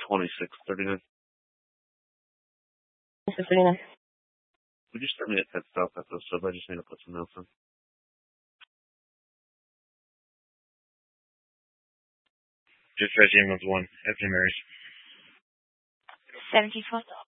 2639. 39. Would you start me at 10 south at the sub? I just need to put some notes in. Dispatch ambulance 1, F. Mary's. 1712.